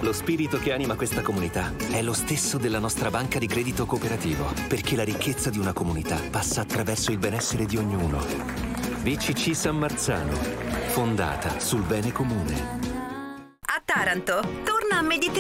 Lo spirito che anima questa comunità è lo stesso della nostra banca di credito cooperativo, perché la ricchezza di una comunità passa attraverso il benessere di ognuno. BCC San Marzano, fondata sul bene comune. A Taranto, torna a meditare